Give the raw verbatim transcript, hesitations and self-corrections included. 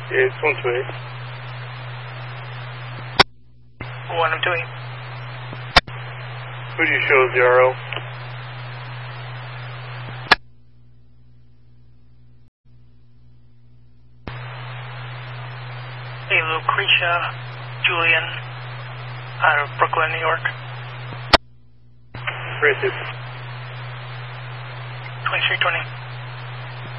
Yeah, it's one two eight. One, I'm doing. Who do you show as the R O? Hey, Lucretia Julian, out of Brooklyn, New York. Francis. twenty-three twenty.